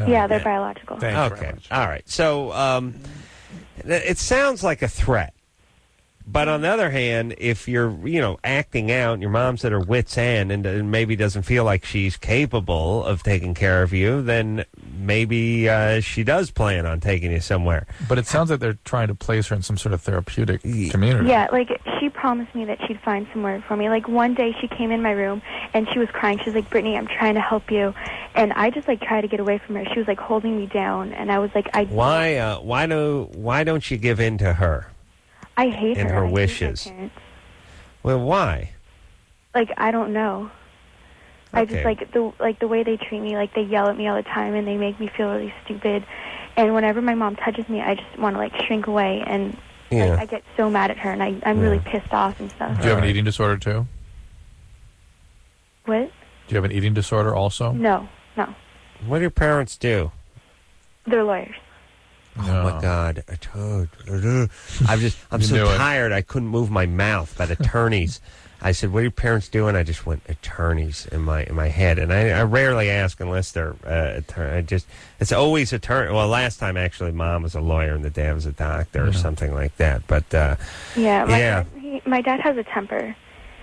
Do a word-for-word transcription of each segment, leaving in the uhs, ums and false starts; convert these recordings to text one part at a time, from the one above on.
Yeah, they're biological. Thanks okay. All right. So um, it sounds like a threat. But on the other hand, if you're, you know, acting out and your mom's at her wit's end and, and maybe doesn't feel like she's capable of taking care of you, then maybe uh, she does plan on taking you somewhere. But it sounds like they're trying to place her in some sort of therapeutic community. Yeah, like, she promised me that she'd find somewhere for me. Like, one day she came in my room and she was crying. She was like, Brittany, I'm trying to help you. And I just, like, tried to get away from her. She was, like, holding me down. And I was like, I... Why, uh, why, do, why don't you give in to her? I hate and her. her I wishes. Hate my parents. Well, why? Like, I don't know. Okay. I just like the like the way they treat me. Like, they yell at me all the time, and they make me feel really stupid. And whenever my mom touches me, I just want to like shrink away, and yeah. like, I get so mad at her, and I, I'm yeah. really pissed off and stuff. Do you have an eating disorder too? What? Do you have an eating disorder also? No, no. What do your parents do? They're lawyers. Oh No. my God! I told. I'm just. I'm You so knew it. tired. I couldn't move my mouth. But attorneys. I said, "What are your parents doing?" I just went attorneys in my in my head, and I, I rarely ask unless they're uh, attorney. I just it's always attorney. Well, last time actually, mom was a lawyer and the dad was a doctor or Yeah. something like that. But uh, Yeah, my yeah, dad, he, my dad has a temper,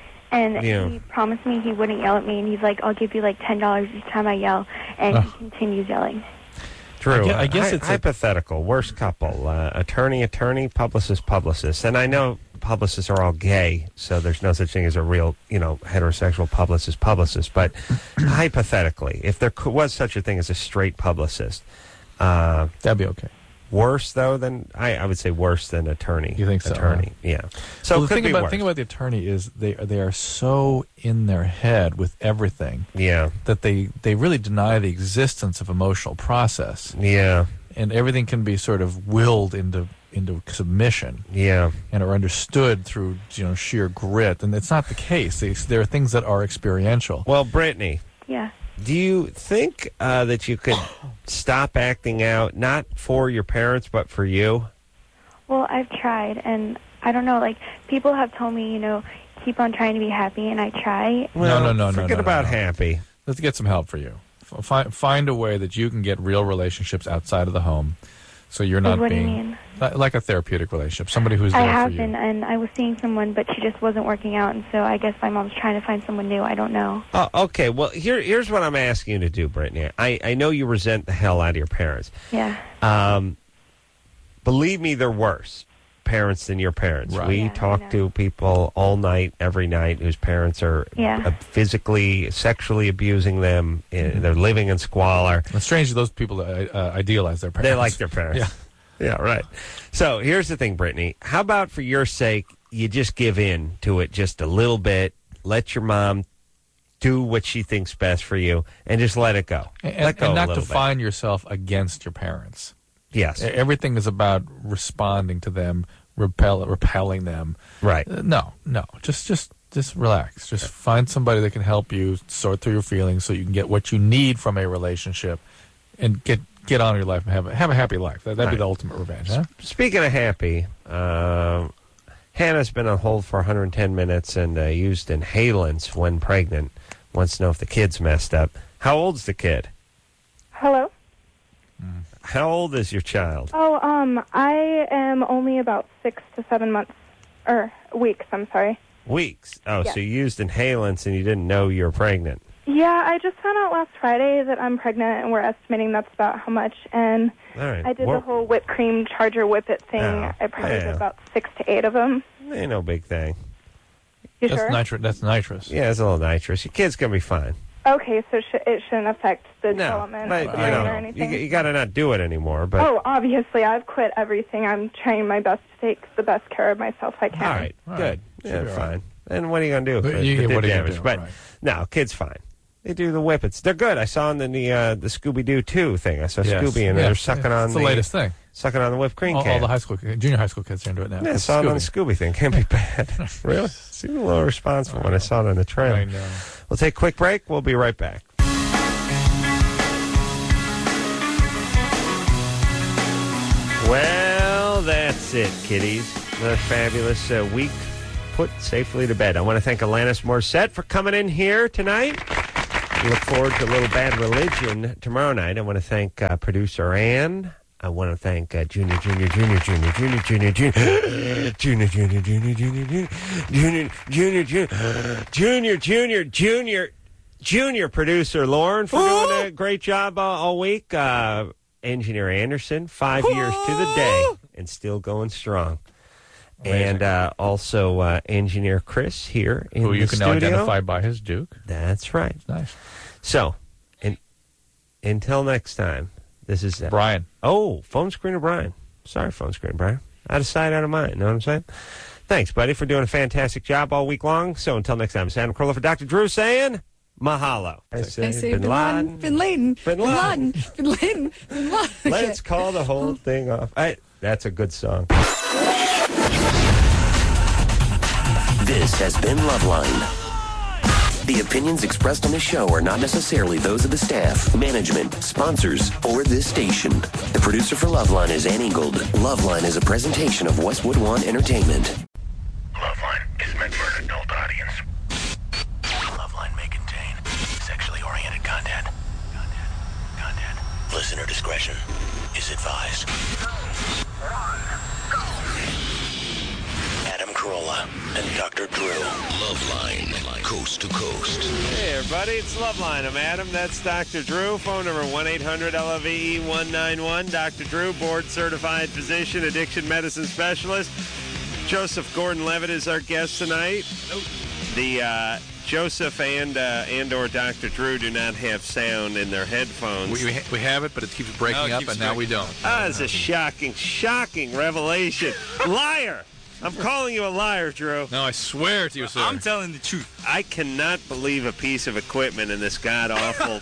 and Yeah. he promised me he wouldn't yell at me, and he's like, "I'll give you like ten dollars each time I yell," and Ugh. he continues yelling. true. I gue- I guess Hy- it's a- hypothetical. Worst couple: uh, attorney, attorney, publicist, publicist. And I know publicists are all gay, so there's no such thing as a real, you know, heterosexual publicist, publicist. But hypothetically, if there could, was such a thing as a straight publicist, uh, That'd be okay. worse though than I, I would say worse than attorney. You think so, Attorney, yeah. So well, it the could thing be about worse. thing about the attorney is they they are so in their head with everything yeah, that they they really deny the existence of emotional process, yeah, and everything can be sort of willed into into submission yeah. and are understood through, you know, sheer grit, and it's not the case. They, there are things that are experiential. Well, Brittany, Yeah. do you think uh, that you could stop acting out, not for your parents, but for you? Well, I've tried, and I don't know, like, people have told me, you know, keep on trying to be happy, and I try. Well, no, no, no, forget no, no, about no. happy. Let's get some help for you. F- Find find a way that you can get real relationships outside of the home, so you're not What do you being mean? li- like a therapeutic relationship. Somebody who's I there have for you. been, and I was seeing someone, but she just wasn't working out, and so I guess my mom's trying to find someone new. I don't know. Oh, okay, well, here, here's what I'm asking you to do, Brittany. I, I know you resent the hell out of your parents. Yeah. Um, believe me, they're worse parents than your parents. Right. We Yeah, I talk know. to people all night, every night, whose parents are Yeah. uh, physically, sexually abusing them. Uh, they're living in squalor. And strangely, those people uh, uh, idealize their parents. They like their parents. Yeah. Yeah, right. So here's the thing, Brittany. How about for your sake, you just give in to it just a little bit, let your mom do what she thinks best for you, and just let it go. And, let go and a not little define yourself against your parents. bit. Yes. E- Everything is about responding to them, repel, repelling them. Right. Uh, no, no. Just, just, just relax. Just find somebody that can help you sort through your feelings, so you can get what you need from a relationship, and get get on with your life and have a, have a happy life. That, that'd Right. be the ultimate revenge, huh? Speaking of happy, uh, Hannah's been on hold for one hundred ten minutes and uh, used inhalants when pregnant. Wants to know if the kid's messed up. How old's the kid? Hello? How old is your child? Oh, um, I am only about six to seven months, or weeks, I'm sorry. Weeks. Oh, Yes. so you used inhalants and you didn't know you were pregnant. Yeah, I just found out last Friday that I'm pregnant, and we're estimating that's about how much, and All right. I did Well, the whole whipped cream charger whip it thing. Oh, I probably yeah. did about six to eight of them. Ain't no big thing. You That's sure? nitro- That's nitrous. Yeah, it's a little nitrous. Your kid's going to be fine. Okay, so sh- it shouldn't affect the No, development but, of the you brain or know, you, anything? you got to not do it anymore. But Oh, obviously, I've quit everything. I'm trying my best to take the best care of myself I can. all right, All good. right. Yeah, Should be all fine. right. And what are you going to do? But if you- it did what are you gonna damage? do? But Right. no, kid's fine. They do the whippets. They're good. I saw them in the uh, the Scooby Doo two thing. I saw Yes. Scooby and Yeah. they're sucking Yeah. on It's the, the latest thing. sucking on the whipped cream All, can. all the high school, junior high school kids are into it now. Yeah, I It's saw it on the Scooby. Scooby thing. Can't be bad. Really? Seemed a little responsible when I saw it on the trailer. I know. We'll take a quick break. We'll be right back. Well, that's it, kiddies. Another fabulous uh, week put safely to bed. I want to thank Alanis Morissette for coming in here tonight. Look forward to a little Bad Religion tomorrow night. I want to thank uh, producer Ann. I want to thank uh, Junior, Junior, Junior, Junior, Junior, Junior, Junior, Junior, Junior, Junior, Junior, Junior, Junior, Junior, Junior, Junior, Junior, Junior producer Lauren for doing a great job uh, all week. Uh, Engineer Anderson, five years to the day and still going strong. Amazing. And uh, also uh, Engineer Chris here in Who the you can studio. now identify by his Duke. That's right. Nice. So, in, until next time, this is... Uh, Brian. Oh, phone screener Brian. Sorry, phone screener Brian. Out of sight, out of mind. Know what I'm saying? Thanks, buddy, for doing a fantastic job all week long. So until next time, it's Adam Carolla for Doctor Drew saying... Mahalo. I say, I say Bin Laden. Bin Laden. Bin Laden. Bin Laden. Bin Laden. Let's call the whole thing off. I, that's a good song. This has been Loveline. The opinions expressed on this show are not necessarily those of the staff, management, sponsors, or this station. The producer for Loveline is Ann Ingold. Loveline is a presentation of Westwood One Entertainment. Loveline is meant for an adult audience. Loveline may contain sexually oriented content. Content. Content. Listener discretion is advised. Adam Carolla and Doctor Drew. Loveline, coast to coast. Hey, everybody, it's Loveline. I'm Adam. That's Doctor Drew. Phone number one eight hundred L O V E one nine one. Doctor Drew, board-certified physician, addiction medicine specialist. Joseph Gordon-Levitt is our guest tonight. The uh, Joseph and uh, and or Doctor Drew do not have sound in their headphones. We, we, ha- we have it, but it keeps breaking No, it up, keeps and now we don't. Ah, it's a shocking, shocking revelation. Liar! I'm calling you a liar, Drew. No, I swear to you, sir. I'm telling the truth. I cannot believe a piece of equipment in this god-awful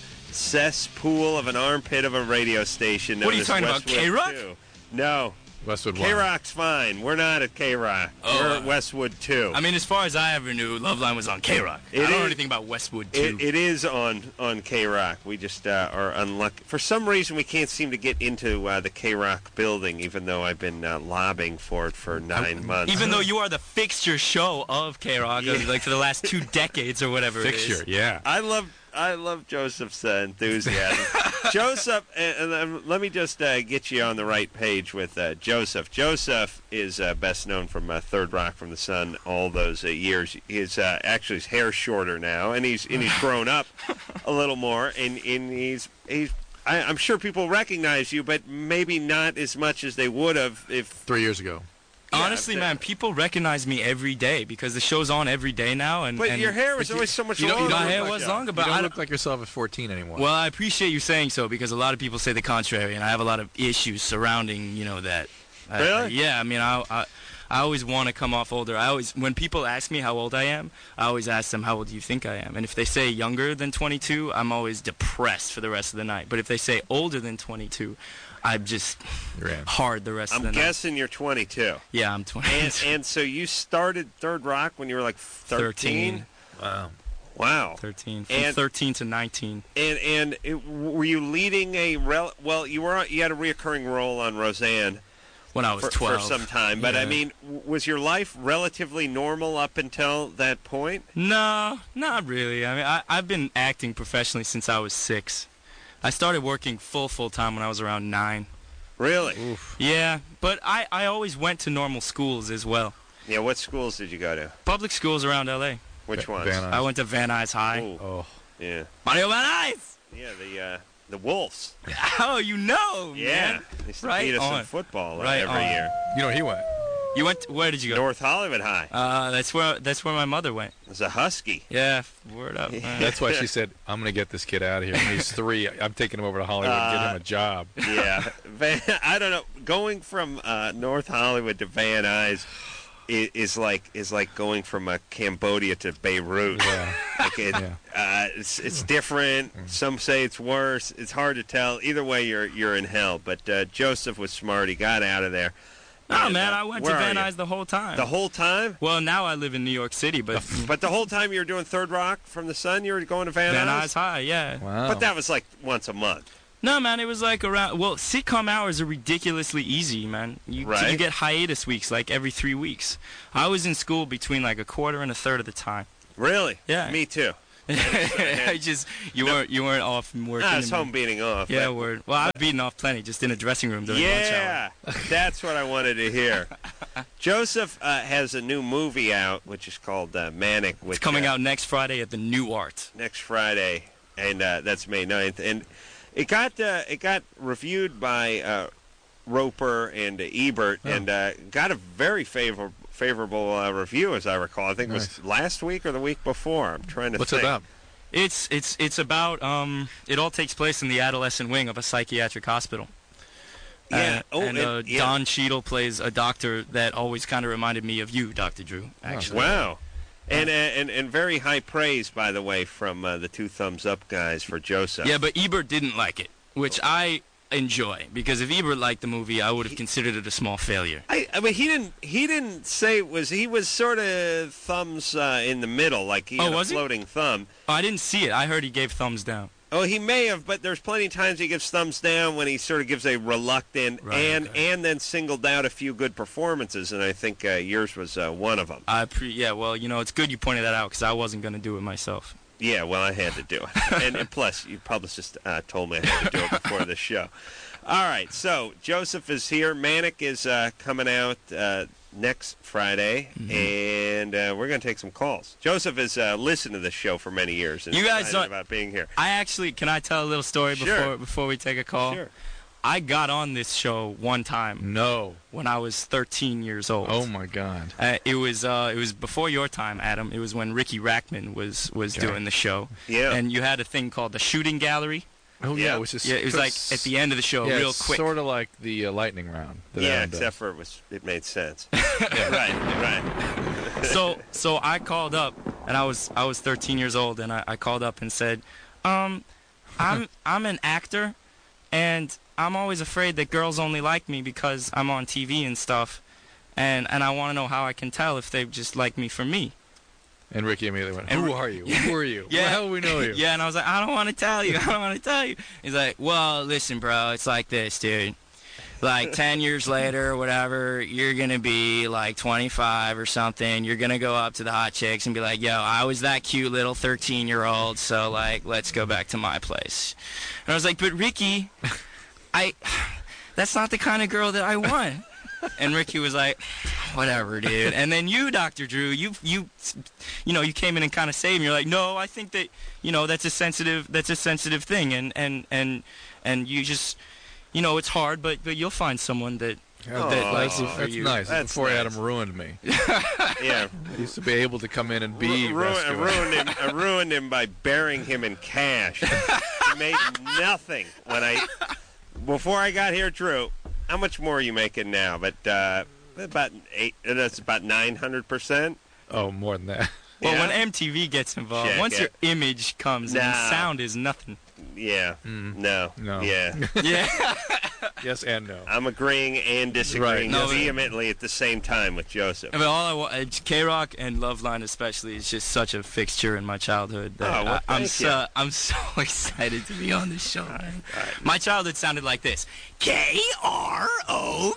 cesspool of an armpit of a radio station. What are you known as talking about, Westwood K-Rock? two. No. Westwood One. K-Rock's fine. We're not at K-Rock. Oh, We're uh, at Westwood two. I mean, as far as I ever knew, Loveline was on K-Rock. I It don't know is- anything about Westwood two. It, it is on, on K-Rock. We just uh, are unlucky. For some reason, we can't seem to get into uh, the K-Rock building, even though I've been uh, lobbying for it for nine months. Even though you are the fixture show of K-Rock, Yeah. like for the last two decades or whatever it Fixture, is. yeah. I love I love Joseph's uh, enthusiasm. Joseph, and, and let me just uh, get you on the right page with uh, Joseph. Joseph is uh, best known from uh, Third Rock from the Sun all those uh, years. His uh, actually his hair's shorter now, and he's and he's grown up a little more, and, and he's he's. I, I'm sure people recognize you, but maybe not as much as they would have if. Three years ago. Honestly, Yeah, man, people recognize me every day because the show's on every day now. And, But and your hair was always so much you don't- you longer. don't my hair look was like- longer, You but don't I look like yourself at fourteen anymore. Well, I appreciate you saying so because a lot of people say the contrary, and I have a lot of issues surrounding, you know, that. I- Really? I- yeah, I mean, I, I, I always want to come off older. I always, when people ask me how old I am, I always ask them, how old do you think I am? And if they say younger than twenty-two, I'm always depressed for the rest of the night. But if they say older than twenty-two, I'm just You're in. hard the rest I'm of the night. guessing you're twenty-two. Yeah, I'm twenty. And, and so you started Third Rock when you were like thirteen? Wow. Wow. thirteen. From And- thirteen to nineteen. And and it, were you leading a rel? Well, you were you had a reoccurring role on Roseanne When I was for, twelve. for some time. But I Yeah. mean, w- was your life relatively normal up until that point? No, not really. I mean, I, I've been acting professionally since I was six. I started working full, full time when I was around nine. Really? Yeah, but I, I always went to normal schools as well. Yeah. What schools did you go to? Public schools around L A. Which Va- ones? Van Nuys. I went to Van Nuys High. Ooh, Oh. yeah. Mario Van Nuys! Yeah. The uh, the Wolves. Oh, you know, Yeah. man. They used to Right beat us in on. football uh, Right every on. year. You know where he went? You went, where did you go? North Hollywood High. Uh, that's where, that's where my mother went. It was a Husky. Yeah, word up, man. That's why she said, I'm going to get this kid out of here. When he's three, I'm taking him over to Hollywood and get him a job. Yeah. Van, I don't know. Going from uh, North Hollywood to Van Nuys is, is like is like going from uh, Cambodia to Beirut. Yeah. Like it, Yeah. uh, it's it's different. Some say it's worse. It's hard to tell. Either way, you're you're in hell. But uh, Joseph was smart. He got out of there. No, And, man, uh, I went to where are Van you? Nuys the whole time. The whole time. well, now I live in New York City, but But the whole time you were doing Third Rock from the Sun, you were going to Van, Van Nuys? Nuys High, yeah. Wow. But that was like once a month. No, man, it was like around. Well, sitcom hours are ridiculously easy, man. You Right. you get hiatus weeks like every three weeks. I was in school between like a quarter and a third of the time. Really? Yeah. Me too. I just you No. weren't you weren't off and working. I was and- home beating off. Yeah, but- word. Well, I've beaten off plenty, just in a dressing room during lunch hour. Yeah, that's what I wanted to hear. Joseph uh, has a new movie out, which is called uh, Manic. Which, It's coming uh, out next Friday at the New Art. next Friday, and uh, that's May ninth. And it got uh, it got reviewed by uh, Roper and uh, Ebert, Oh. and uh, got a very favor- favorable uh, review, as I recall. I think it Nice. was last week or the week before. I'm trying to What's think. it about? It's it's it's about um. It all takes place in the adolescent wing of a psychiatric hospital. Yeah. Uh, oh, and uh, yeah. Don Cheadle plays a doctor that always kind of reminded me of you, Doctor Drew. Actually. Wow. And, uh, and and very high praise, by the way, from uh, the two thumbs up guys for Joseph. Yeah, but Ebert didn't like it, which I enjoy, because if Ebert liked the movie, I would have considered it a small failure. I, I mean, he didn't. He didn't say it was. He was sort of thumbs uh, in the middle, like he Oh, had a was he? floating thumb. Oh, I didn't see it. I heard he gave thumbs down. Oh, he may have, but there's plenty of times he gives thumbs down when he sort of gives a reluctant, Right, and okay. and then singled out a few good performances, and I think uh, yours was uh, one of them. I pre- yeah, well, you know, it's good you pointed that out, because I wasn't going to do it myself. Yeah, well, I had to do it, and, and plus, your publicist uh, told me I had to do it before the show. All right, so Joseph is here. Manic is uh, coming out uh, next Friday, Mm-hmm. and uh, we're going to take some calls. Joseph has uh, listened to this show for many years and You guys excited don't- about being here. I actually, can I tell a little story Sure. before before we take a call? Sure. I got on this show one time No. when I was thirteen years old. Oh my God. Uh, it was uh, it was before your time, Adam. It was when Ricky Rackman was was Okay. doing the show. Yeah. And you had a thing called the shooting gallery. Oh yeah, Yeah. it was just. Yeah, it was like at the end of the show, yeah, real it's quick. Sort of like the uh, lightning round. that Yeah, Adam does. except for it was it made sense. Right, right. so so I called up, and I was I was thirteen years old, and I, I called up and said, um, I'm I'm an actor, and I'm always afraid that girls only like me because I'm on T V and stuff, and and I want to know how I can tell if they just like me for me. And Ricky immediately went, And "Who Ri- are you? Who are you? Yeah. How do we know you?" Yeah, and I was like, I don't want to tell you. I don't want to tell you. He's like, well, listen, bro, it's like this, dude. Like ten years later or whatever, you're going to be like twenty-five or something. You're going to go up to the hot chicks and be like, yo, I was that cute little thirteen-year-old, so, like, let's go back to my place. And I was like, but Ricky, I, that's not the kind of girl that I want. And Ricky was like, whatever, dude. And then you, Doctor Drew, you you you know, you came in and kind of saved me. You're like, no, I think that, you know, that's a sensitive that's a sensitive thing, and and and and you just, you know, it's hard, but but you'll find someone that Yeah, that Aw. likes it for That's you. nice. That's Before nice. Adam ruined me, Yeah. I used to be able to come in and be Ru- ru- I rescuing. ruined him. I ruined him by burying him in cash. He made nothing when I. Before I got here, Drew. How much more are you making now? But uh, about eight. That's about nine hundred percent. Oh, more than that. Well, Yeah. when M T V gets involved, Check once it. your image comes in, Nah. sound is nothing. Yeah. Mm. No. No. Yeah. Yeah. Yes and no. I'm agreeing and disagreeing Right. No, vehemently at the same time with Joseph. I mean, all I want, K-Rock and Loveline especially, is just such a fixture in my childhood that Oh, well, I, I'm thank so you. I'm so excited to be on this show. Man. My childhood sounded like this: K R O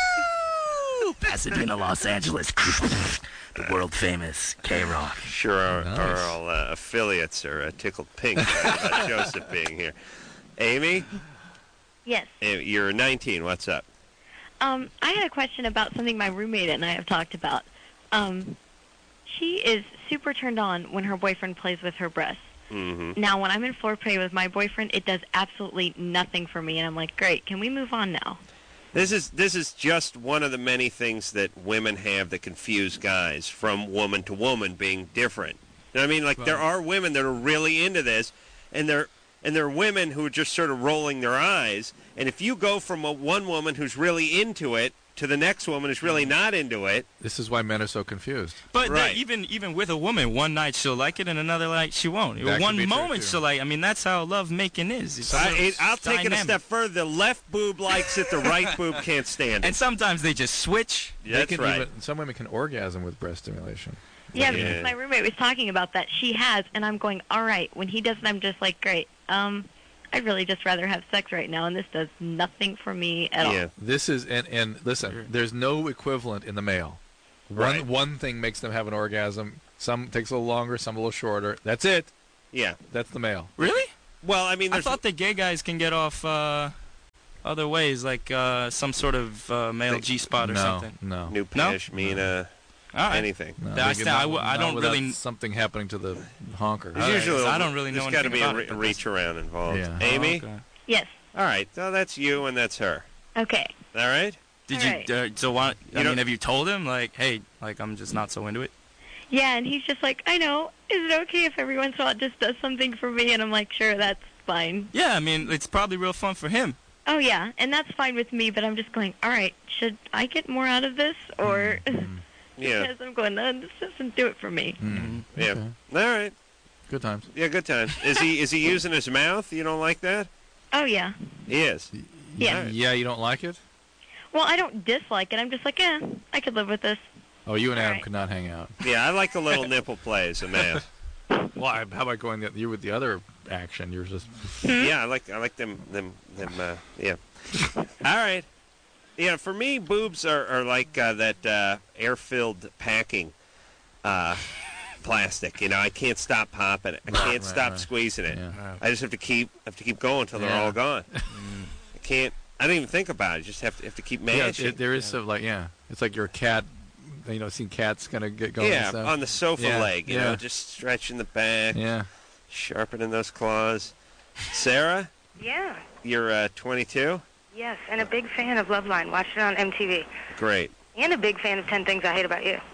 Q, Pasadena, Los Angeles, the world famous K-Rock. Sure, our, Nice. our all, uh, affiliates are uh, tickled pink about Joseph being here. Amy, Yes. eh, you're nineteen. What's up? Um, I had a question about something my roommate and I have talked about. Um, she is super turned on when her boyfriend plays with her breasts. Mm-hmm. Now, when I'm in foreplay with my boyfriend, it does absolutely nothing for me, and I'm like, great, can we move on now? This is this is just one of the many things that women have that confuse guys from woman to woman being different. You know what I mean? Like there are women that are really into this, and they're and there are women who are just sort of rolling their eyes. And if you go from a, one woman who's really into it to the next woman who's really not into it, This is why men are so confused. But Right. that, even even with a woman, one night she'll like it, and another night she won't. That one can be true, moment too. she'll like. I mean, that's how love making is. It's I, so it, I'll take it a dynamic. step further. The left boob likes it, the right boob can't stand it. And sometimes they just switch. They That's can right. even, some women can orgasm with breast stimulation. Yeah, Yeah. because my roommate was talking about that. She has, and I'm going, all right. When he does it, I'm just like, great. Um, I'd really just rather have sex right now, and this does nothing for me at yeah. all. This is and and listen, there's no equivalent in the male. One Right. one thing makes them have an orgasm. Some takes a little longer, some a little shorter. That's it. Yeah. That's the male. Really? Well, I mean, I there's thought the gay guys can get off uh, other ways, like uh, some sort of uh, male They- G-spot or no, something. no. new No? Pashmina, All right. anything. No, I they still- get I not- w- I not don't without really- something happening to the honker. There's All right, usually 'cause a- I don't really know There's got to anything be a about re- it, but reach around involved. Yeah. Amy? Oh, okay. Yes. All right. So that's you and that's her. Okay. All right? Did All you? right. Uh, so why? You I don't- mean, have you told him like, hey, like I'm just not so into it? Yeah, and he's just like, I know. Is it okay if every once in a while it just does something for me? And I'm like, sure, that's fine. Yeah, I mean, it's probably real fun for him. Oh, yeah, and that's fine with me, but I'm just going, all right, should I get more out of this? Or Yeah. because I'm going, no, this doesn't do it for me. Mm. Yeah. Okay. All right. Good times. Yeah, good times. Is he is he using his mouth? You don't like that? Oh, yeah. He is. Yeah. Yeah, you don't like it? Well, I don't dislike it. I'm just like, eh, I could live with this. Oh, you and Adam Right. could not hang out. Yeah, I like the little nipple plays in that. Well, I- how about going the, you with the other action? You're just Yeah, I like I like them them them. Uh, yeah. All right. Yeah, for me, boobs are are like uh, that uh, air-filled packing uh, plastic. You know, I can't stop popping it. I can't right, stop right. squeezing it. Yeah. I just have to keep have to keep going until they're Yeah. all gone. I can't. I don't even think about it. You just have to have to keep yeah. mashing. It, there is some like yeah. It's like you're a cat. You know, seen cats kind of get going. and Yeah, stuff. on the sofa Yeah, leg. You yeah. know, just stretching the back, Yeah. sharpening those claws. Sarah, Yeah. you're uh, twenty-two. Yes, and a big fan of Loveline. Watched it on M T V. Great. And a big fan of ten Things I Hate About You.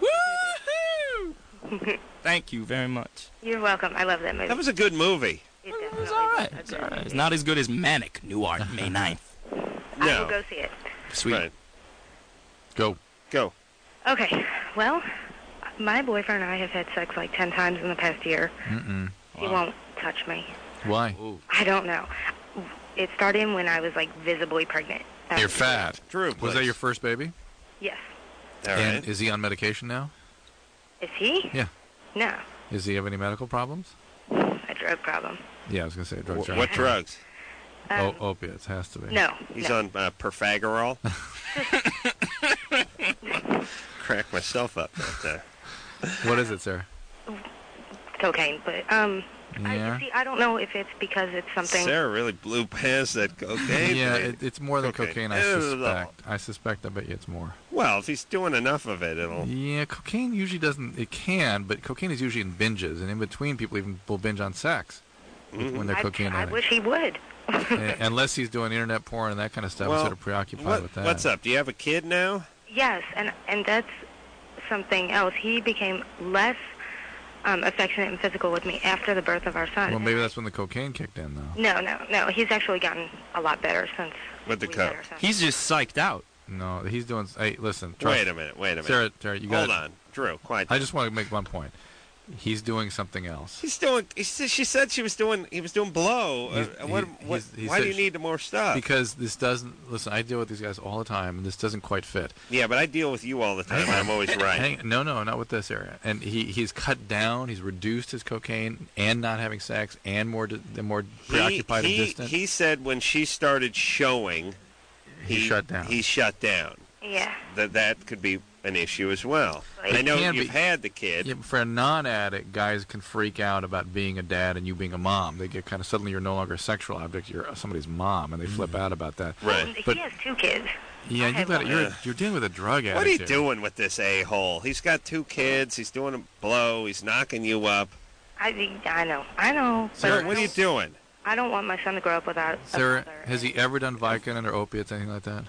Woohoo! Thank you very much. You're welcome. I love that movie. That was a good movie. It It's definitely all was right. a It's good all right. movie. It's not as good as Manic. New art, May ninth. I No. will go see it. Sweet. Right. Go. Go. Okay. Well, my boyfriend and I have had sex like ten times in the past year. Mm-mm. He won't touch me. Why? Ooh. I don't know. It started when I was like visibly pregnant. That You're was- fat. Drew, Was please. that your first baby? Yes. All and right. is he on medication now? Is he? Yeah. No. Does he have any medical problems? A drug problem. Yeah, I was gonna say drugs. Wh- are- what drugs? Um, Oh, opiates has to be. No. He's no. on uh, Perfagorol. Crack myself up. But, uh, What is it, Sarah? Cocaine, but um, Yeah. I see. I don't know if it's because it's something. Sarah really blew past that cocaine. Yeah, thing. it, it's more than Cocaine. cocaine. I Ew. suspect. I suspect. I bet you it's more. Well, if he's doing enough of it, it'll. Yeah, cocaine usually doesn't. It can, but cocaine is usually in binges, and in between, people even will binge on sex Mhm. when they're I, cocaine I addicts. wish he would. Uh, Unless he's doing internet porn and that kind of stuff, Well, instead of preoccupied What, with that. what's up? Do you have a kid now? Yes, and and that's something else. He became less um, affectionate and physical with me after the birth of our son. Well, maybe that's when the cocaine kicked in, though. No, no, no. He's actually gotten a lot better since With the we had coke. our son. He's just psyched out. No, he's doing. Hey, listen. Trust, Wait a minute. Wait a minute. Sarah, Sarah, you got. Hold on, Drew. Quiet. I just want to make one point. He's doing something else. He's doing. He said, she said she was doing. He was doing blow. He's- Uh, what? he- what he's- he why do said you she- need the more stuff? Because this doesn't. Listen, I deal with these guys all the time, and this doesn't quite fit. yeah, but I deal with you all the time. and I'm always right. Hang, no, no, not with this area. And he, he's cut down. He's reduced his cocaine and not having sex and more di- more preoccupied he, and distant. He said when she started showing, He shut down. He shut down. Yeah. That that could be an issue as well. Right. I know It can you've be. had the kid. Yeah, for a non-addict, guys can freak out about being a dad and you being a mom. They get kind of suddenly you're no longer a sexual object. You're somebody's mom, and they flip out about that. Right. He But- has two kids. Yeah, I you have got one. you're Yeah. you're dealing with a drug addict. What are you here. doing with this a-hole? He's got two kids. He's doing a blow. He's knocking you up. I think I know. I know. but Sarah, I what are you don't- doing? I don't want my son to grow up without. a Sarah, father. has he ever done Vicodin or opiates, anything like that?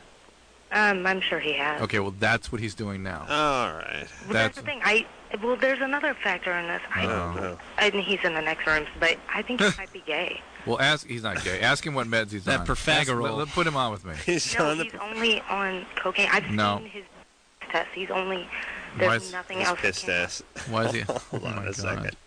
Um, I'm sure he has. Okay, well that's what he's doing now. All right. Well, that's, that's- the thing. I well, there's another factor in this. I, Oh. No. and he's in the next room, but I think he might be gay. Well, ask he's not gay. Ask him what meds he's That on. Perfagorol. Ask- let- let- put him on with me. He's No, on the. he's only on cocaine. I've No. seen his test. He's only. Why There's is- nothing He's else. that pissed came out. ass. Why is he? Hold oh on my a God. second.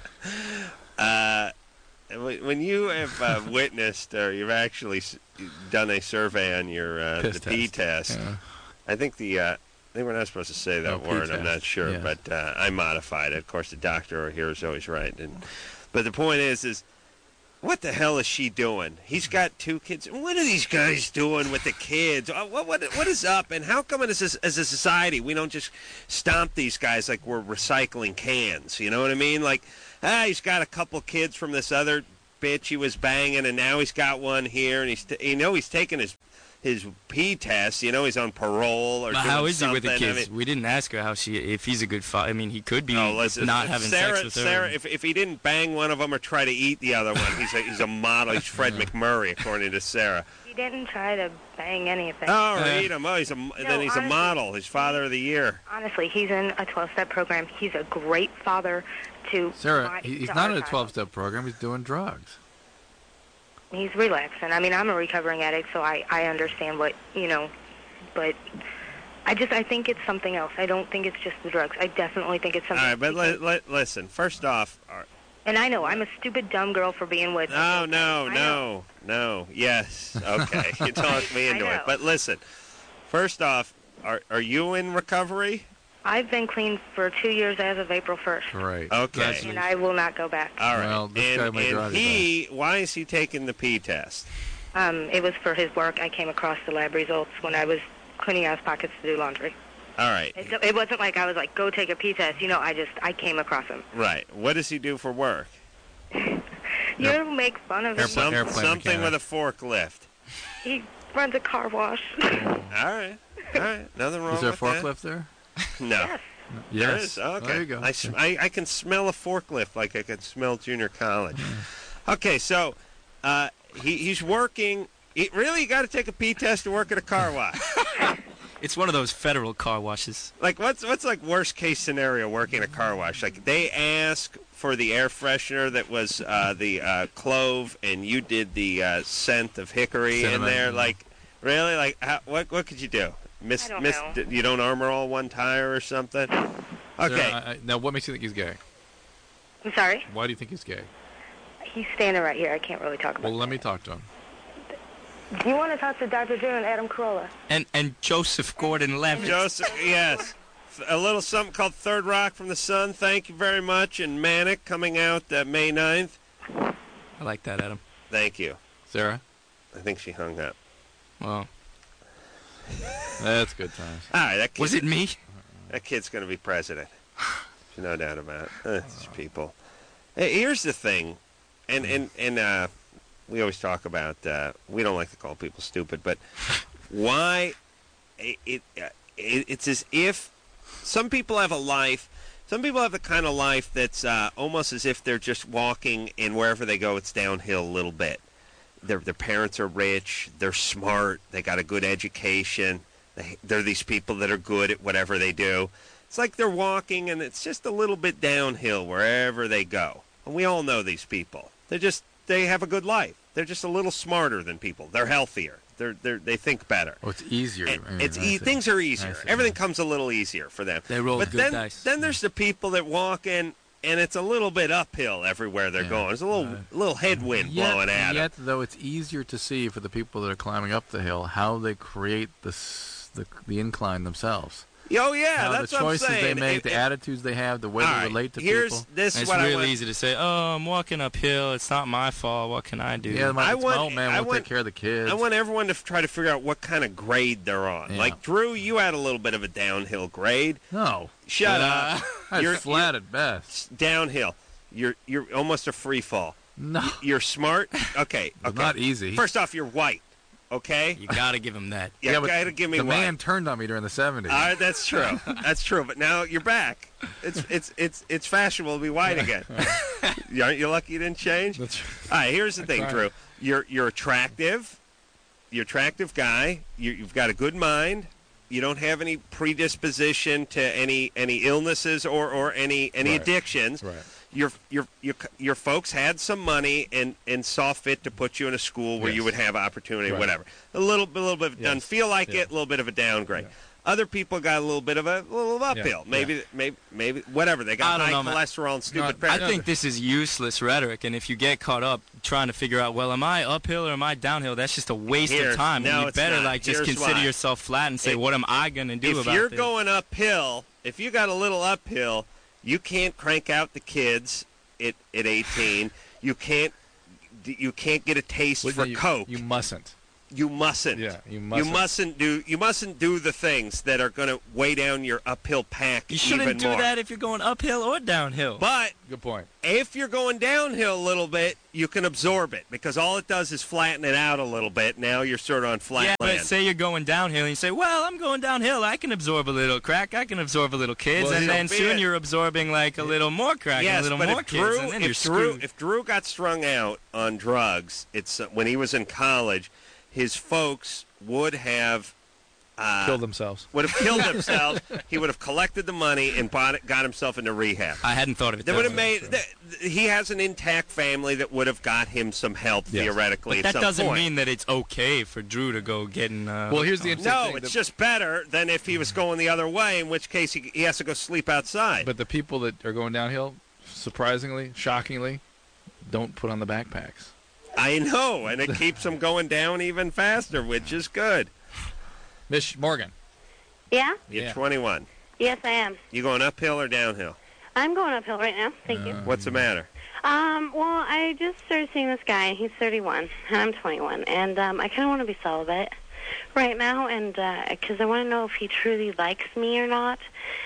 Uh, when when you have uh, witnessed or you've actually s- done a survey on your uh, Piss the pee test. test, Yeah. I think the uh, I think we're not supposed to say that Oh, pee word. I'm not test. sure, Yeah. but uh, I modified it. Of course, the doctor here is always right. And but the point is, is what the hell is she doing? He's got two kids. What are these guys doing with the kids? Uh, What what what is up? And how come as a, as a society we don't just stomp these guys like we're recycling cans? You know what I mean? Like, ah, he's got a couple kids from this other bitch he was banging, and now he's got one here, and he's t- you know he's taking his his P test. You know he's on parole or But doing how is he something. with the kids? I mean, we didn't ask her how she, if he's a good father. I mean, he could be oh, listen, not if having Sarah, sex with her. Sarah, if if he didn't bang one of them or try to eat the other one, he's a, he's a model. He's Fred McMurray, according to Sarah. He didn't try to bang anything. Oh, eat him. Oh, he's a then he's honestly, a model. He's father of the year. Honestly, he's in a twelve-step program. He's a great father to Sarah, my, he, he's to not our in a child. twelve-step program. He's doing drugs. He's relaxing. I mean, I'm a recovering addict, so I, I understand what, you know, but I just, I think it's something else. I don't think it's just the drugs. I definitely think it's All something right, but because- li- li- listen. First off, all right. And I know, I'm a stupid, dumb girl for being with no, no, I no, no. Yes, okay. You talked me into I it. know. But listen, first off, are are you in recovery? I've been clean for two years as of April first. Right. Okay. And I will not go back. All right. Well, this guy and might and drive you he, why is he taking the P test? Um, it was for his work. I came across the lab results when I was cleaning out his pockets to do laundry. All right. It, it wasn't like I was like, go take a P test. You know, I just, I came across him. Right. What does he do for work? You make fun of him. Some- airplane something mechanic. with a forklift. He runs a car wash. All right. All right. Nothing wrong Is there a with that. forklift there? No. Yes. There Yes. is? Okay. There you go. I, sm- I, I can smell a forklift like I can smell junior college. Okay, so uh, he, he's working. He, really, you got to take a P test to work at a car wash. It's one of those federal car washes. Like, what's what's like worst case scenario working at a car wash? Like, they ask for the air freshener that was uh, the uh, clove, and you did the uh, scent of hickory in Cinnamon, there. yeah. Like, really? Like, how, what what could you do? Miss, I don't miss, know. d- you don't armor all one tire or something? Okay. Sarah, I, I, now, what makes you think he's gay? I'm sorry. Why do you think he's gay? He's standing right here. I can't really talk about Well, let me talk to him. it. Do you want to talk to Doctor Drew and Adam Carolla? And and Joseph Gordon-Levitt. Joseph, yes. A little something called Third Rock from the Sun. Thank you very much. And Manic coming out uh, May ninth. I like that, Adam. Thank you. Sarah? I think she hung up. Well, That's good times. All right, that kid, was it me? that kid's going to be president. There's no doubt about it. Uh, these people. Hey, here's the thing, and and and uh, we always talk about. Uh, we don't like to call people stupid, but why? It, it, uh, it it's as if some people have a life. Some people have the kind of life that's uh, almost as if they're just walking, and wherever they go, it's downhill a little bit. Their their parents are rich. They're smart. They got a good education. They, they're these people that are good at whatever they do. It's like they're walking, and it's just a little bit downhill wherever they go. And we all know these people. They just they have a good life. They're just a little smarter than people. They're healthier. They're they they think better. Oh, it's easier. And I mean, it's I e- see. things are I easier. see. Everything comes a little easier for them. They roll but good then, dice. Then there's the people that walk in, and it's a little bit uphill everywhere they're Yeah. going. There's a little Right. little headwind Yet, blowing at them. yet, though, it's easier to see for the people that are climbing up the hill how they create this, the the incline themselves. Oh yeah, how that's the what I'm choices saying. they make, It- the it- attitudes they have, the way All they right, relate to here's people. this is It's what I really want. easy to say, oh, I'm walking uphill. It's not my fault. What can I do? Yeah, my, I it's want- my old man I will want- take care of the kids. I want everyone to f- try to figure out what kind of grade they're on. Yeah. Like Drew, you had a little bit of a downhill grade. no, Shut Uh, up. I'm You're flat at best. downhill. You're you're almost a free fall. No, You're smart. Okay. It's Okay. not easy. First off, you're white. Okay. You got to give him that. You yeah, but gotta give me the white. man turned on me during the seventies. All right, that's true. That's true. But now you're back. It's it's it's it's fashionable to be white again. You Aren't you lucky you didn't change? That's All right. Here's the thing, tried. Drew. You're you're attractive. You're attractive guy. You, you've got a good mind. You don't have any predisposition to any any illnesses or, or any any Right. addictions. Right. Your your your your folks had some money and, and saw fit to put you in a school where you Yes. would have opportunity, Right. whatever. A little bit, a little bit. Doesn't Yes. feel like Yeah. it. A little bit of a downgrade. Yeah. Other people got a little bit of a little uphill. Yeah. Maybe maybe maybe whatever. They got I don't high know, man. cholesterol and stupid. No, pressure. I think this is useless rhetoric, and if you get caught up trying to figure out, well, am I uphill or am I downhill, that's just a waste Here's- of time. no, and you it's better not. like just Here's consider why. yourself flat and say, If- what am I going to do if about you're this? going uphill, if you got a little uphill, you can't crank out the kids at at eighteen. You can't you can't get a taste Well, for you, coke. You mustn't. you mustn't. Yeah, you You mustn't. mustn't do. You mustn't do the things that are going to weigh down your uphill pack You shouldn't even do more. that if you're going uphill or downhill. But Good point. if you're going downhill a little bit, you can absorb it because all it does is flatten it out a little bit. Now you're sort of on flat yeah, land. but say you're going downhill and you say, well, I'm going downhill. I can absorb a little crack. I can absorb a little kids. Well, and so then be soon it. you're absorbing like a little more crack yes, and a little but more if kids. Drew, and then if you're Drew, screwed. if Drew got strung out on drugs, it's uh, when he was in college, his folks would have uh, Kill themselves. would have killed themselves. He would have collected the money and bought it, got himself into rehab. I hadn't thought of it They that would have way. made. th- he has an intact family that would have got him some help Yes. theoretically. But at that some doesn't point. mean that it's okay for Drew to go getting. Uh, Well, here's the interesting No, thing. it's the- just better than if he was going the other way, in which case he, he has to go sleep outside. But the people that are going downhill, surprisingly, shockingly, don't put on the backpacks. I know, and it keeps them going down even faster, which is good. Miss Morgan. Yeah? You're Yeah. twenty-one. Yes, I am. You going uphill or downhill? I'm going uphill right now. Thank you. What's the matter? Um, well, I just started seeing this guy. He's thirty-one, and I'm twenty-one. And um, I kind of want to be celibate right now, and because I want to know if he truly likes me or not.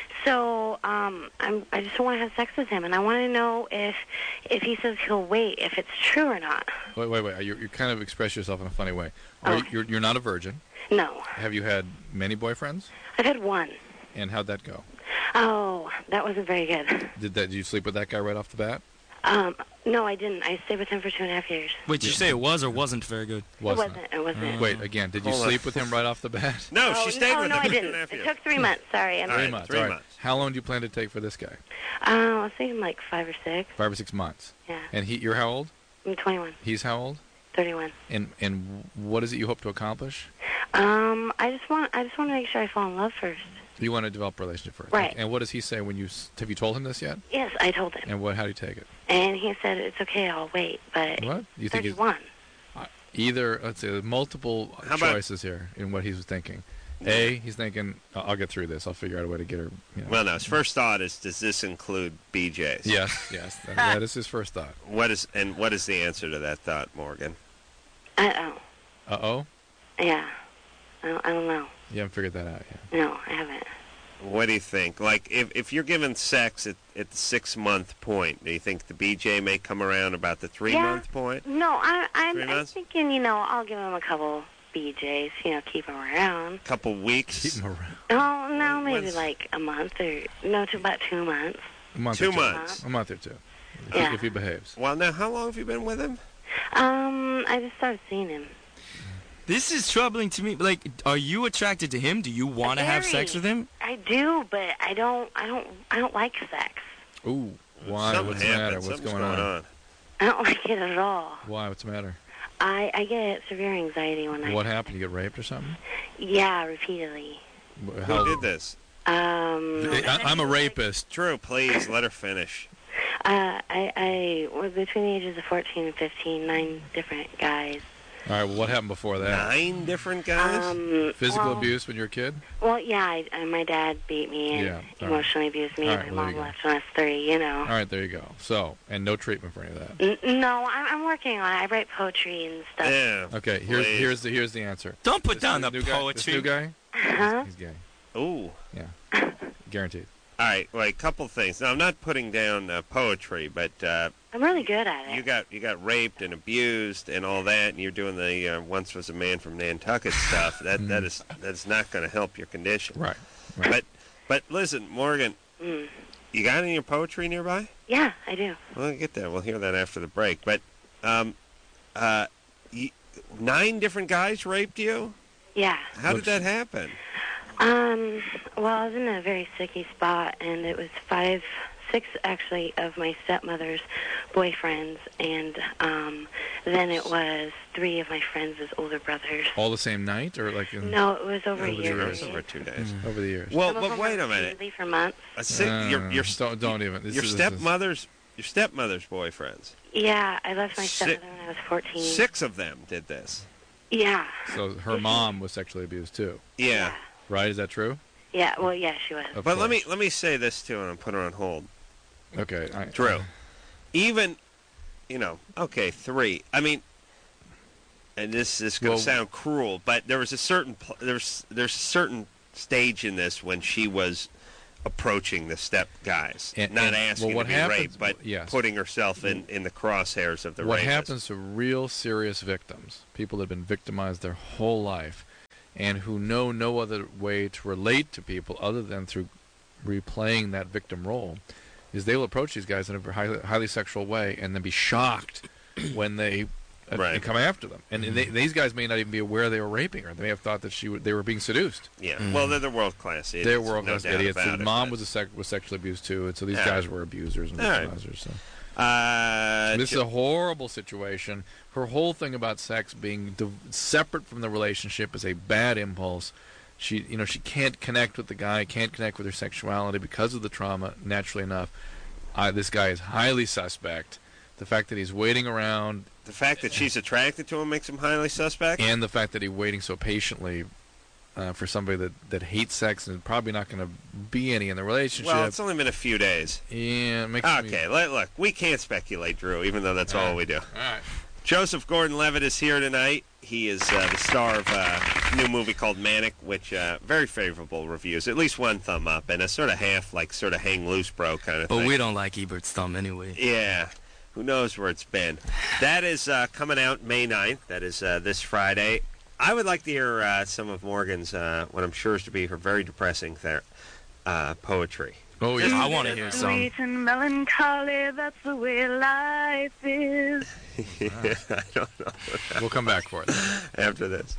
So um, I'm, I just want to have sex with him, and I want to know if if he says he'll wait, if it's true or not. Wait, wait, wait. You, you kind of express yourself in a funny way. Are you, you're, you're not a virgin. No. Have you had many boyfriends? I've had one. And how'd that go? Oh, that wasn't very good. Did that? Did you sleep with that guy right off the bat? Um, no, I didn't. I stayed with him for two and a half years. Wait, did you say it was or wasn't very good? Wasn't it wasn't. It wasn't. Wait, again, did you Hold on. sleep with him right off the bat? No, oh, she stayed no, with no, him I for two didn't. and a half It years. took three months. Sorry. I'm All Three right, months. three all right. months. How long do you plan to take for this guy? Uh, I was thinking like five or six. Five or six months. Yeah. And he, you're how old? I'm twenty-one. He's how old? thirty-one. And and what is it you hope to accomplish? Um, I just want I just want to make sure I fall in love first. You want to develop a relationship first, Right. And what does he say when you s- have you told him this yet? Yes, I told him. And what? How do you take it? And he said it's okay, I'll wait. But What? You think he's thirty-one. either? Let's say there's multiple How about- choices here in what he's thinking. A, he's thinking, "I'll I'll get through this. I'll figure out a way to get her." You know. Well, no. His first thought is, does this include B Js? Yes, yes, that, that is his first thought. What is and what is the answer to that thought, Morgan? I don't. Uh oh, Yeah. I don't, I don't know. you haven't figured that out yet. No, I haven't. What do you think? Like, if if you're given sex at, at the six month point, do you think the B J may come around about the three Yeah. month point? No, I, I'm, Three I'm months? thinking, you know, I'll give him a couple B Js, you know, keep him around. Couple weeks. Keep him around. Oh, no, maybe When's- like a month or, no, to about two months. A month Two or two. months. A month or two. If, Yeah. he, if he behaves. Well, now, how long have you been with him? Um, I just started seeing him. This is troubling to me. Like, are you attracted to him? Do you want to have Very. sex with him? I do, but I don't, I don't, I don't like sex. Ooh, why? Something What's the happened. matter? What's Something's going, on? I don't like it at all. Why? What's the matter? I, I get severe anxiety when I. What happened? You get raped or something? Yeah, repeatedly. Wh- Who How, did this? Um, I, I'm a rapist. Drew, please let her finish. uh, I, I was between the ages of fourteen and fifteen, nine different guys. All right. Well, what happened before that? Nine different guys. Um, Physical well, abuse when you were a kid? Well, yeah, I, uh, my dad beat me and Yeah, all right. emotionally abused me, All and right, my well, there mom you go. left when I was three, you know. All right, there you go. So, and no treatment for any of that. N- no, I'm, I'm working on it. I write poetry and stuff. Yeah. Okay, here's Please. here's the here's the answer. Don't put This down new- the new guy, this poetry. new guy, Huh? he's gay. Ooh. Yeah, guaranteed. All right. Wait. Couple things. Now, I'm not putting down uh, poetry, but uh, I'm really good at it. you got you got raped and abused and all that, and you're doing the uh, once was a man from Nantucket stuff. That that is that's not going to help your condition. Right. right. But but listen, Morgan, Mm. you got any of your poetry nearby? Yeah, I do. We'll get there. We'll hear that after the break. But um, uh, you, nine different guys raped you. Yeah. How did that happen? Um, well, I was in a very sticky spot, and it was five, six actually of my stepmother's boyfriends, and um, then it was three of my friends' older brothers. All the same night, or like in, No, it was over a Over the year. years. period. Over two days. over the years? Well, Some of but them wait were a minute. repeatedly for months. A si- Uh, your your don't don't even. This your is, this is- stepmother's your stepmother's boyfriends. Yeah, I left my Si- stepmother when I was fourteen. Six of them did this. Yeah. So her mom was sexually abused too, Yeah. right? Is that true? Yeah, well, yeah, she was. Of But let me course. let me say this too, and I'll put her on hold. Okay, I, Drew, even, you know, okay, three. I mean, and this is going to Well- sound cruel, but there was a certain pl- there's there's a certain stage in this when she was approaching the step guys, And- not and- asking well, what to be happens- raped, but yes. putting herself in, in the crosshairs of the what rapist. happens to real serious victims, people that have been victimized their whole life, and who know no other way to relate to people other than through replaying that victim role, is they will approach these guys in a very highly, highly sexual way and then be shocked when they uh, Right. come after them. And they, these guys may not even be aware they were raping her. They may have thought that she would, they were being seduced. Yeah, well, they're the world-class idiots. They're world class no doubt idiots. about His it, mom but- was a sec- was sexually abused too, and so these All guys right. were abusers and All right. victimizers. So. Uh, This is Jo- a horrible situation. Her whole thing about sex being div- separate from the relationship is a bad impulse. She, you know, she can't connect with the guy, can't connect with her sexuality because of the trauma. Naturally enough, uh, this guy is highly suspect. The fact that he's waiting around, the fact that she's attracted to him makes him highly suspect. and the fact that he's waiting so patiently uh, for somebody that, that hates sex and is probably not going to be any in the relationship. Well, it's only been a few days. Yeah, it makes Okay, me, let, look, we can't speculate, Drew, even though that's All all right. we do. all right. Joseph Gordon-Levitt is here tonight. He is uh, the star of uh, a new movie called Manic, which uh, very favorable reviews. At least one thumb up, and a sort of half, like, sort of hang loose, bro kind of But thing. we don't like Ebert's thumb anyway. Yeah. Who knows where it's been? That is uh, coming out May ninth. That is uh, this Friday. I would like to hear uh, some of Morgan's, uh, what I'm sure is to be her very depressing ther- uh, poetry. Oh, yeah. I want to hear some. Sweet and melancholy, that's the way life is. I don't know. We'll come back for it. After this.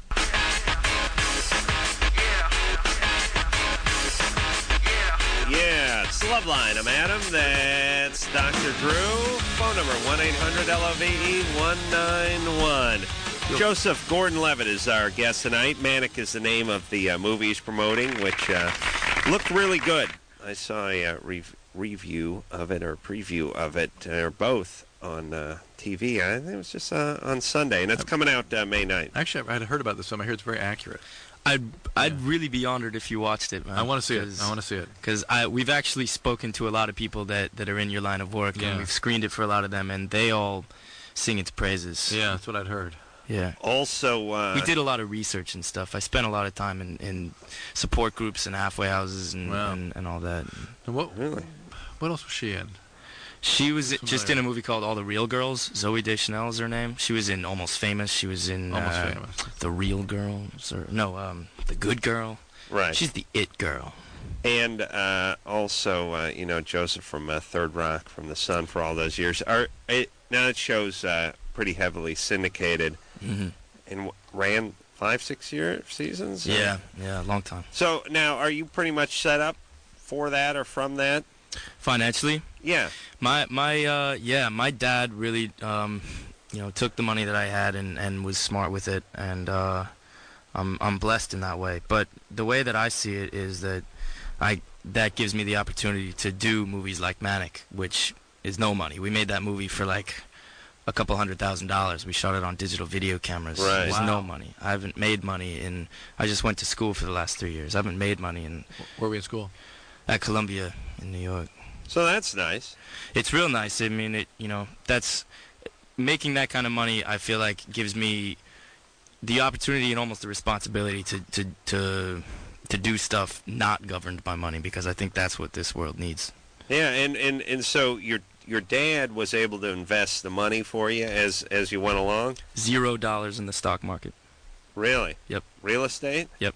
Yeah, it's Loveline. I'm Adam. That's Doctor Drew. Phone number one eight hundred L O V E one nine one. Joseph Gordon-Levitt is our guest tonight. Manic is the name of the uh, movie he's promoting, which uh, looked really good. I saw a uh, rev- review of it, or preview of it, or both, on uh, T V. I think it was just uh, on Sunday, and it's coming out uh, May ninth. Actually, I had heard about this film. I hear it's very accurate. I'd I'd really be honored if you watched it, man. I want to see it. I want to see it. Because we've actually spoken to a lot of people that, that are in your line of work, Yeah. and we've screened it for a lot of them, and they all sing its praises. Yeah, that's what I'd heard. Yeah. Also, uh, We did a lot of research and stuff. I spent a lot of time in, in support groups and halfway houses and, Wow. and, and all that. And what Really? what else was she in? She was Familiar. just in a movie called All the Real Girls. Zoe Deschanel is her name. She was in Almost Famous. She was in Almost uh, Famous. The Real Girls. Or, no, um, The Good Girl. Right. She's the it girl. And uh, also, uh, you know, Joseph from uh, Third Rock, from The Sun for all those years. Are, it, now it show's uh, pretty heavily syndicated hmm and w- ran five, six year seasons? Yeah, yeah, a long time. So now, are you pretty much set up for that or from that? Financially, Yeah. my my uh, yeah, my dad really um, you know took the money that I had and, and was smart with it, and uh, I'm I'm blessed in that way. But the way that I see it is that I that gives me the opportunity to do movies like Manic, which is no money. We made that movie for like a couple hundred thousand dollars. We shot it on digital video cameras. Right. It was Wow. no money. I haven't made money in. I just went to school for the last three years. I haven't made money in Where were we in school? at Columbia in New York. So that's nice. It's real nice. I mean, it. You know, that's making that kind of money. I feel like gives me the opportunity and almost the responsibility to to to to do stuff not governed by money, because I think that's what this world needs. Yeah, and, and, and so your your dad was able to invest the money for you as as you went along? Zero dollars in the stock market. Really? Yep. Real estate? Yep.